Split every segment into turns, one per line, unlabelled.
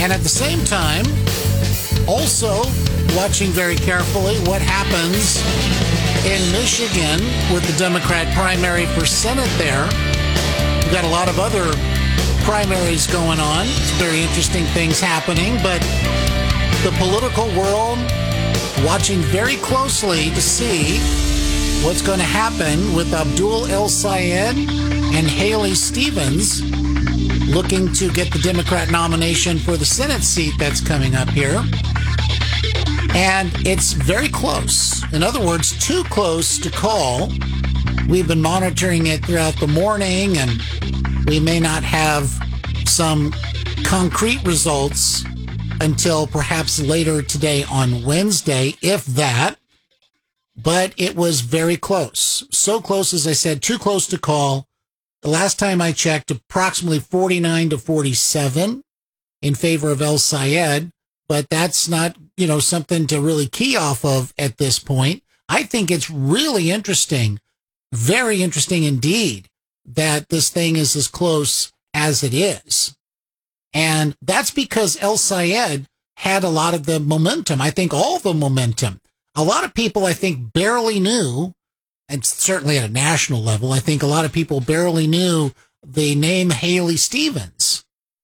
And at the same time, also watching very carefully what happens in Michigan with the Democrat primary for Senate there. We've got a lot of other primaries going on. Some very interesting things happening, but the political world watching very closely to see what's going to happen with Abdul El-Sayed and Haley Stevens looking to get the Democrat nomination for the Senate seat that's coming up here. And it's very close. In other words, too close to call. We've been monitoring it throughout the morning, and we may not have some concrete results until perhaps later today on Wednesday, if that. But it was very close. So close, as I said, too close to call. The last time I checked, approximately 49 to 47 in favor of El-Sayed. But that's not, something to really key off of at this point. I think it's really interesting, very interesting indeed, that this thing is as close as it is. And that's because El-Sayed had a lot of the momentum. I think all the momentum. A lot of people, I think, barely knew, and certainly at a national level, I think a lot of people barely knew the name Haley Stevens.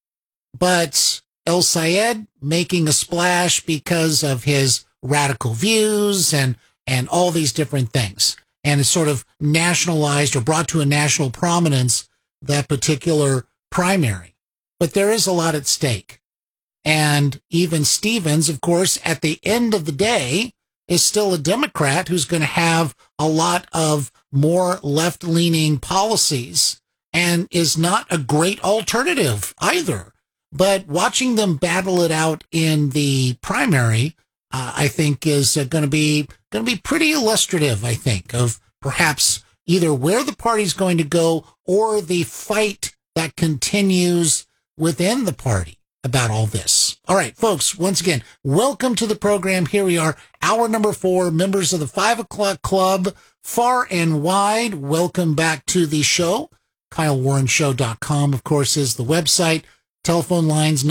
But El-Sayed making a splash because of his radical views and all these different things. And it's sort of nationalized or brought to a national prominence, that particular primary. But there is a lot at stake. And even Stevens, of course, at the end of the day, is still a Democrat who's going to have a lot of more left-leaning policies and is not a great alternative either. But watching them battle it out in the primary, I think is going to be pretty illustrative, I think, of perhaps either where the party's going to go or the fight that continues within the party about all this. All right, folks, once again, welcome to the program. Here we are, hour number 4, members of the 5 o'clock club, far and wide. Welcome back to the show. KyleWarrenShow.com, of course, is the website. Telephone lines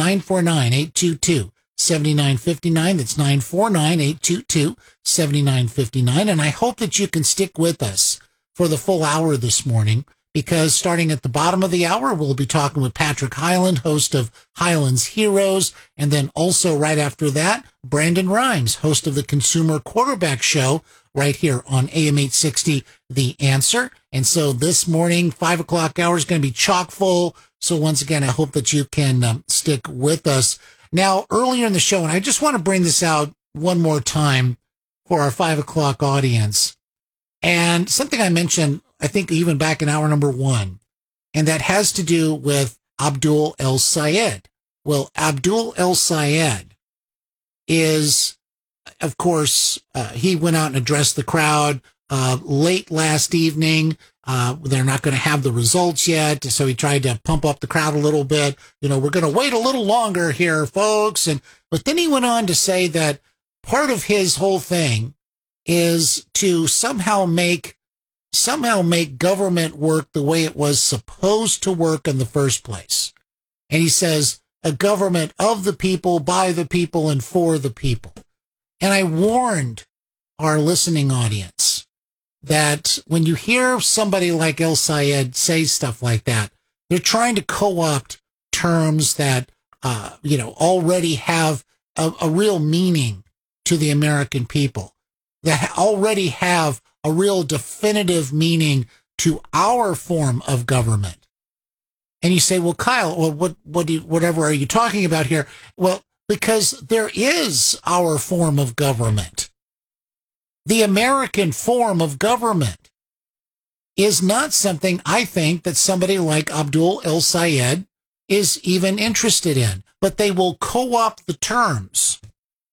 949-822-7959. That's 949-822-7959. And I hope that you can stick with us for the full hour this morning, because starting at the bottom of the hour, we'll be talking with Patrick Hyland, host of Hyland's Heroes. And then also right after that, Brandon Rhymes, host of the Consumer Quarterback Show, right here on AM 860, The Answer. And so this morning, 5 o'clock hour is going to be chock full. So once again, I hope that you can stick with us. Now, earlier in the show, and I just want to bring this out one more time for our 5 o'clock audience, and something I mentioned, I think even back in hour number 1, and that has to do with Abdul El-Sayed. Well, Abdul El-Sayed is, of course, he went out and addressed the crowd late last evening. They're not going to have the results yet, so he tried to pump up the crowd a little bit. We're going to wait a little longer here, folks. But then he went on to say that part of his whole thing is to somehow make government work the way it was supposed to work in the first place. And he says, a government of the people, by the people, and for the people. And I warned our listening audience that when you hear somebody like El-Sayed say stuff like that, they're trying to co-opt terms that, already have a real meaning to the American people, that already have a real definitive meaning to our form of government. And you say, well, Kyle, whatever are you talking about here? Well, because there is our form of government. The American form of government is not something I think that somebody like Abdul El-Sayed is even interested in, but they will co-opt the terms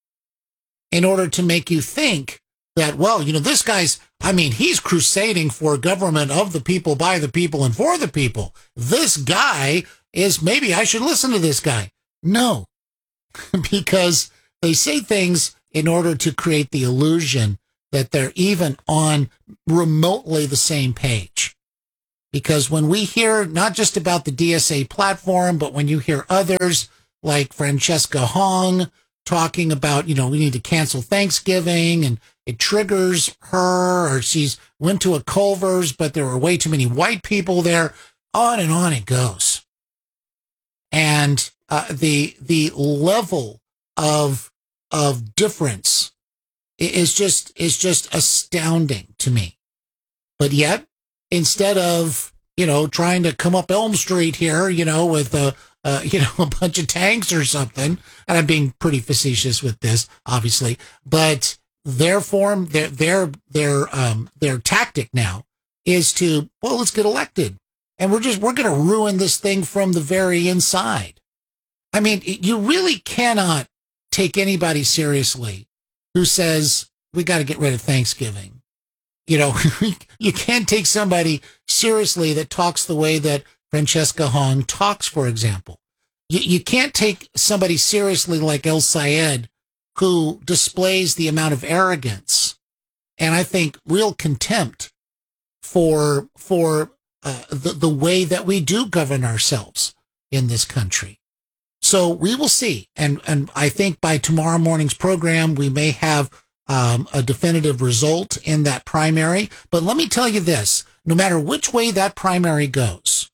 in order to make you think that, well, this guy's, he's crusading for government of the people, by the people, and for the people. This guy is, maybe I should listen to this guy. No, because they say things in order to create the illusion that they're even on remotely the same page. Because when we hear not just about the DSA platform, but when you hear others, like Francesca Hong talking about, we need to cancel Thanksgiving, and it triggers her, or she's went to a Culver's, but there were way too many white people there. On and on it goes. And the level of difference is just astounding to me. But yet, instead of trying to come up Elm Street here, with a bunch of tanks or something, and I'm being pretty facetious with this, obviously, but their tactic now is to, let's get elected, and we're going to ruin this thing from the very inside. I mean, you really cannot take anybody seriously who says we got to get rid of Thanksgiving. You can't take somebody seriously that talks the way that Francesca Hong talks, for example. You can't take somebody seriously like El Sayed, who displays the amount of arrogance and I think real contempt for the way that we do govern ourselves in this country. So we will see. And I think by tomorrow morning's program, we may have a definitive result in that primary. But let me tell you this, no matter which way that primary goes,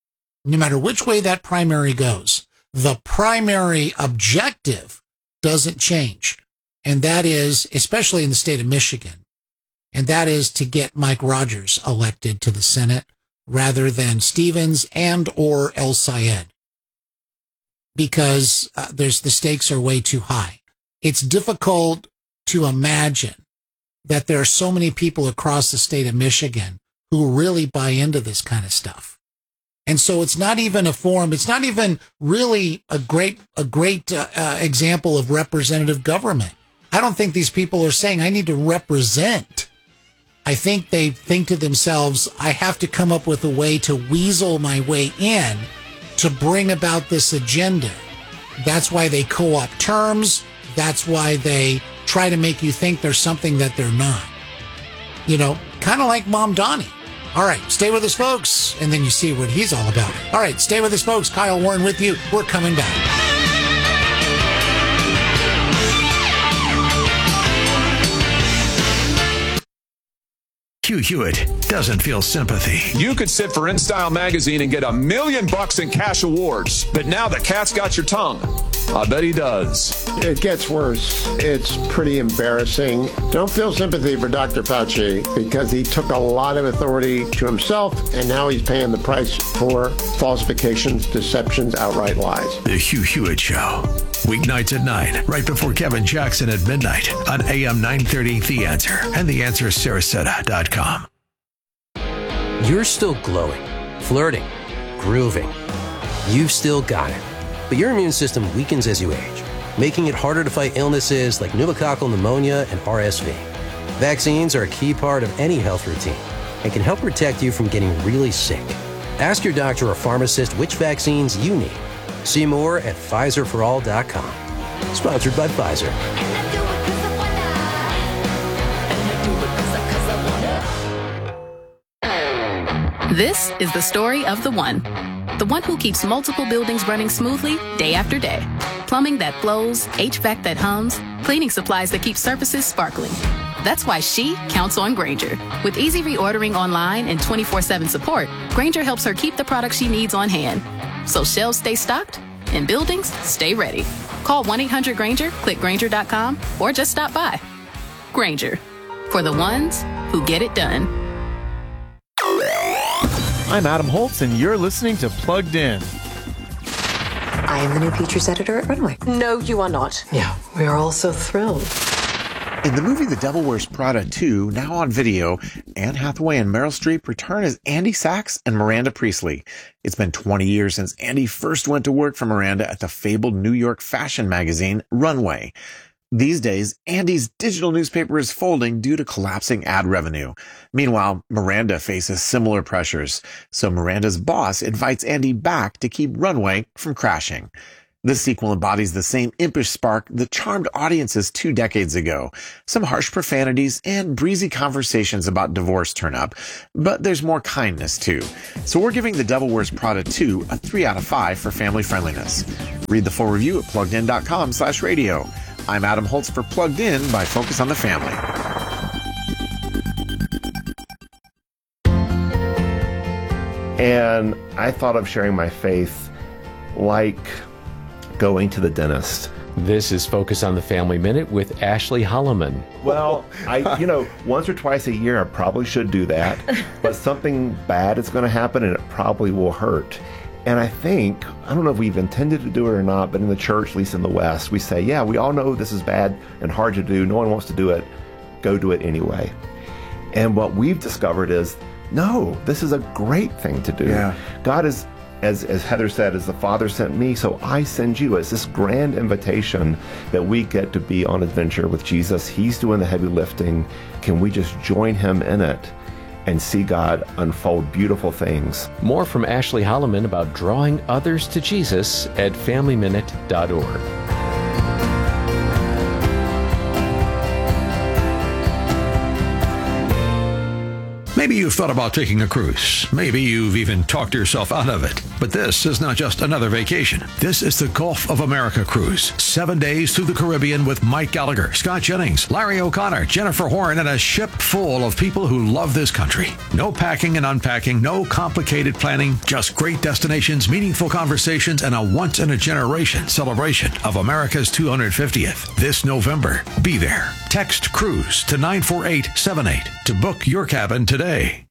the primary objective doesn't change. And that is, especially in the state of Michigan, and that is to get Mike Rogers elected to the Senate rather than Stevens and or El Sayed, because the stakes are way too high. It's difficult to imagine that there are so many people across the state of Michigan who really buy into this kind of stuff. And so it's not even it's not even really a great example of representative government. I don't think these people are saying, I need to represent. I think they think to themselves, I have to come up with a way to weasel my way in to bring about this agenda. That's why they co-opt terms. That's why they try to make you think there's something that they're not. Kind of like Mom Donnie. All right, stay with us, folks, and then you see what he's all about. All right, stay with us, folks. Kyle Warren with you. We're coming back.
Hugh Hewitt doesn't feel sympathy.
You could sit for InStyle magazine and get $1 million in cash awards, but now the cat's got your tongue. I bet he does.
It gets worse. It's pretty embarrassing. Don't feel sympathy for Dr. Fauci because he took a lot of authority to himself, and now he's paying the price for falsifications, deceptions, outright lies.
The Hugh Hewitt Show. Weeknights at 9, right before Kevin Jackson at midnight on AM 930 The Answer and TheAnswerSarasota.com.
You're still glowing, flirting, grooving. You've still got it. But your immune system weakens as you age, making it harder to fight illnesses like pneumococcal pneumonia and RSV. Vaccines are a key part of any health routine and can help protect you from getting really sick. Ask your doctor or pharmacist which vaccines you need. See more at PfizerForAll.com. Sponsored by Pfizer.
This is the story of the one who keeps multiple buildings running smoothly day after day. Plumbing that flows, HVAC that hums, cleaning supplies that keep surfaces sparkling. That's why she counts on Grainger. With easy reordering online and 24/7 support, Grainger helps her keep the products she needs on hand. So shelves stay stocked and buildings stay ready. Call 1-800-GRAINGER, click Grainger.com, or just stop by. Grainger, for the ones who get it done.
I'm Adam Holtz, and you're listening to Plugged In.
I am the new Features Editor at Runway.
No, you are not.
Yeah, we are all so thrilled.
In the movie The Devil Wears Prada 2, now on video, Anne Hathaway and Meryl Streep return as Andy Sachs and Miranda Priestley. It's been 20 years since Andy first went to work for Miranda at the fabled New York fashion magazine Runway. These days, Andy's digital newspaper is folding due to collapsing ad revenue. Meanwhile, Miranda faces similar pressures, so Miranda's boss invites Andy back to keep Runway from crashing. This sequel embodies the same impish spark that charmed audiences 2 decades ago. Some harsh profanities and breezy conversations about divorce turn up, but there's more kindness too. So we're giving The Devil Wears Prada 2 a 3 out of 5 for family friendliness. Read the full review at PluggedIn.com/radio. I'm Adam Holtz for Plugged In by Focus on the Family.
And I thought of sharing my faith like going to the dentist.
This is Focus on the Family Minute with Ashley Holloman.
Well, once or twice a year I probably should do that, but something bad is going to happen and it probably will hurt. And I don't know if we've intended to do it or not, but in the church, at least in the West, we say, yeah, we all know this is bad and hard to do. No one wants to do it. Go do it anyway. And what we've discovered is, no, this is a great thing to do.
Yeah.
God is, as Heather said, as the Father sent me, so I send you. It's this grand invitation that we get to be on adventure with Jesus. He's doing the heavy lifting. Can we just join him in it and see God unfold beautiful things?
More from Ashley Holloman about drawing others to Jesus at FamilyMinute.org.
Maybe you've thought about taking a cruise. Maybe you've even talked yourself out of it. But this is not just another vacation. This is the Gulf of America cruise. 7 days through the Caribbean with Mike Gallagher, Scott Jennings, Larry O'Connor, Jennifer Horn, and a ship full of people who love this country. No packing and unpacking, no complicated planning, just great destinations, meaningful conversations, and a once-in-a-generation celebration of America's 250th. This November, be there. Text CRUISE to 94878 to book your cabin today.